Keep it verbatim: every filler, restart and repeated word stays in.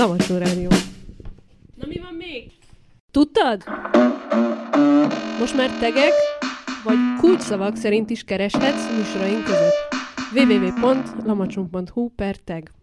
Lamacsó Rádió. Na mi van még? Tudtad? Most már tegek vagy kulcsszavak szerint is kereshetsz műsoraink között. double-u double-u double-u pont lamacsunk pont hu per tag